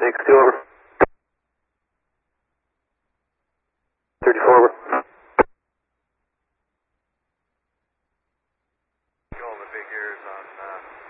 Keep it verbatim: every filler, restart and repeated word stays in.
Takes two over. thirty-four over. All the big airs on uh,